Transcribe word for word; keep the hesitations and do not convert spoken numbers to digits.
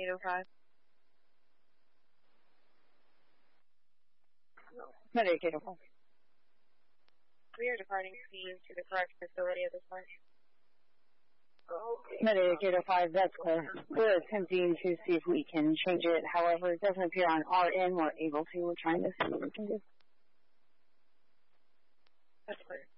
eight oh five. Medic eight oh five. We are departing scene to the correct facility at this point. Medic eight oh five, that's clear. We're attempting to see if we can change it. However, it doesn't appear on our end we're able to. We're trying to see what we can do. That's clear.